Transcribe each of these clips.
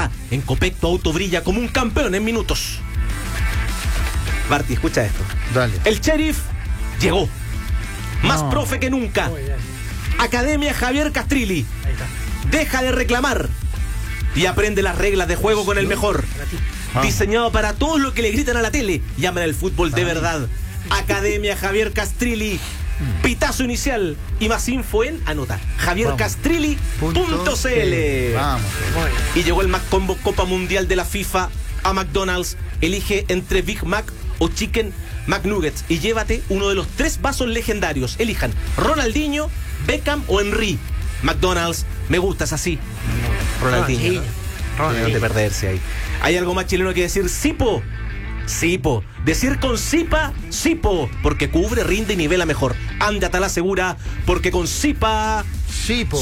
está. En Copec tu auto brilla como un campeón en minutos. Barty, escucha esto. Dale. El Sheriff llegó. Más No. profe que nunca. Academia Javier Castrilli. Deja de reclamar y aprende las reglas de juego con el mejor. Diseñado para todos los que le gritan a la tele y aman el fútbol de verdad. Academia Javier Castrilli. Pitazo inicial y más info en anota javiercastrilli.cl. Vamos. Y llegó el McCombo Copa Mundial de la FIFA a McDonald's. Elige entre Big Mac o Chicken McNuggets y llévate uno de los 3 vasos legendarios. Elijan Ronaldinho, Beckham o Henry. McDonald's, me gustas así. Ronaldinho, ¿no? No te perderse ahí. ¿Hay algo más chileno que decir? Sipo. Sipo. Decir con Sipa, Sipo. Porque cubre, rinde y nivela mejor. Ándate a la segura, porque con Sipa... Sipo.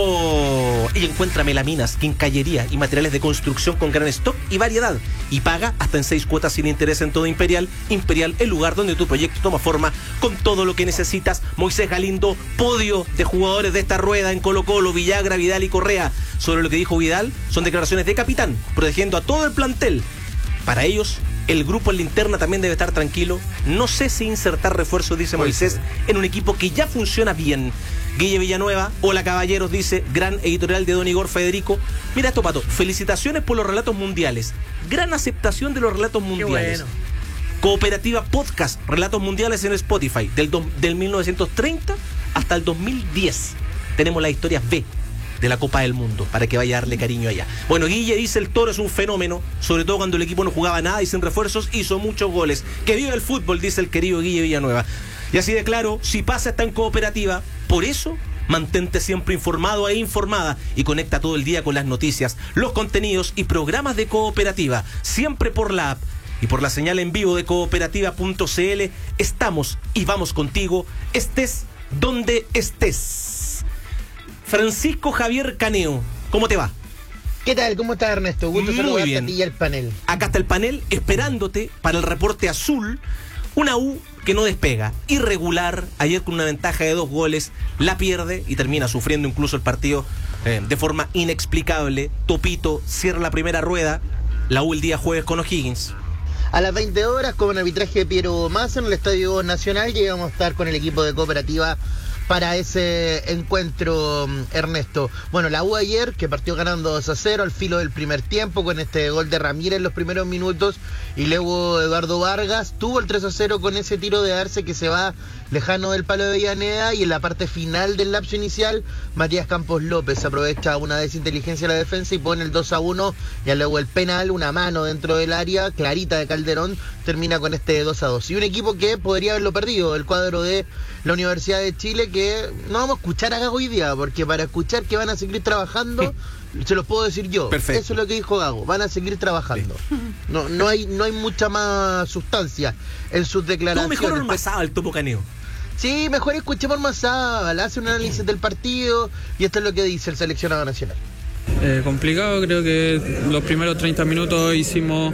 Sipo. Y encuentra melaminas, quincallería y materiales de construcción con gran stock y variedad. Y paga hasta en 6 cuotas sin interés en todo Imperial. Imperial, el lugar donde tu proyecto toma forma con todo lo que necesitas. Moisés Galindo, podio de jugadores de esta rueda en Colo-Colo, Villagra, Vidal y Correa. Sobre lo que dijo Vidal, son declaraciones de capitán, protegiendo a todo el plantel. Para ellos, el grupo en la interna también debe estar tranquilo. No sé si insertar refuerzos, dice Moisés, en un equipo que ya funciona bien. Guille Villanueva, hola caballeros, dice, gran editorial de Don Igor Federico. Mira esto, Pato, felicitaciones por los relatos mundiales. Gran aceptación de los relatos mundiales. Bueno. Cooperativa Podcast, relatos mundiales en Spotify, del 1930 hasta el 2010. Tenemos las historias B de la Copa del Mundo, para que vaya a darle cariño allá. Bueno, Guille dice, el Toro es un fenómeno, sobre todo cuando el equipo no jugaba nada y sin refuerzos hizo muchos goles. Que viva el fútbol, dice el querido Guille Villanueva. Y así de claro, si pasa está en Cooperativa, por eso mantente siempre informado e informada y conecta todo el día con las noticias, los contenidos y programas de Cooperativa, siempre por la app y por la señal en vivo de cooperativa.cl. Estamos y vamos contigo, estés donde estés. Francisco Javier Caneo, ¿cómo te va? ¿Qué tal? ¿Cómo estás, Ernesto? Gusto Muy saludarte bien. a ti y al panel. Acá está el panel esperándote para el reporte azul. Una U que no despega, irregular, ayer con una ventaja de 2 goles, la pierde y termina sufriendo incluso el partido de forma inexplicable. Topito cierra la primera rueda, la U el día jueves con O'Higgins. A las 20 horas, con arbitraje de Piero Massa en el Estadio Nacional, llegamos a estar con el equipo de Cooperativa para ese encuentro, Ernesto. Bueno, la U ayer, que partió ganando 2-0 al filo del primer tiempo, con este gol de Ramírez en los primeros minutos, y luego Eduardo Vargas tuvo el 3-0 con ese tiro de Arce que se va lejano del palo de Avellaneda, y en la parte final del lapso inicial, Matías Campos López aprovecha una desinteligencia de la defensa y pone el 2-1, y luego el penal, una mano dentro del área, clarita de Calderón, termina con este 2-2. Y un equipo que podría haberlo perdido, el cuadro de la Universidad de Chile, que no vamos a escuchar a Gago hoy día, porque para escuchar que van a seguir trabajando, se los puedo decir yo. Perfecto. Eso es lo que dijo Gago, van a seguir trabajando. No hay mucha más sustancia en sus Todo declaraciones. mejor ormazado el Topo Caneo. Sí, mejor escuchemos más Sábal, hace un análisis del partido y esto es lo que dice el seleccionado nacional. Complicado, creo que los primeros 30 minutos hicimos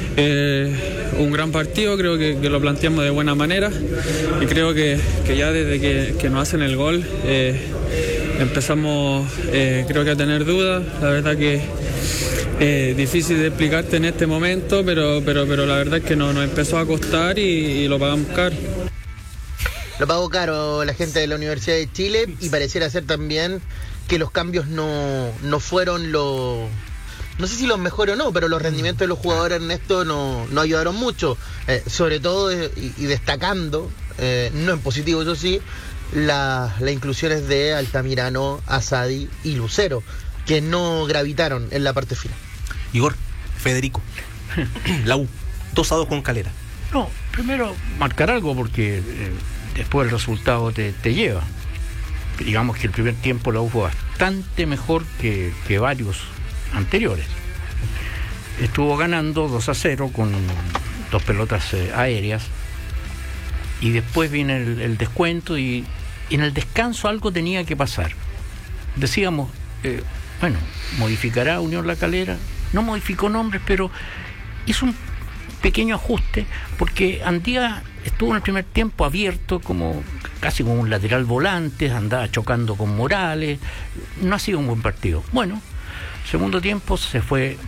un gran partido, creo que lo planteamos de buena manera y creo que ya desde que nos hacen el gol empezamos creo que a tener dudas. La verdad que difícil de explicarte en este momento, pero la verdad es que nos empezó a costar y lo pagamos caro. Lo pagó caro la gente de la Universidad de Chile y pareciera ser también que los cambios no fueron no sé si los mejores o no, pero los rendimientos de los jugadores, Ernesto, no ayudaron mucho, sobre todo y destacando, no en positivo eso sí, las inclusiones de Altamirano, Asadi y Lucero, que no gravitaron en la parte final. Igor, Federico, la U, 2-2 con Calera. No, primero marcar algo porque después el resultado te lleva. Digamos que el primer tiempo la U fue bastante mejor que varios anteriores. Estuvo ganando 2-0 con 2 pelotas aéreas y después viene el descuento y en el descanso algo tenía que pasar. Decíamos, modificará Unión La Calera, no modificó nombres, pero hizo un pequeño ajuste porque Andía estuvo en el primer tiempo abierto casi como un lateral volante, andaba chocando con Morales, no ha sido un buen partido. Bueno, segundo tiempo se fue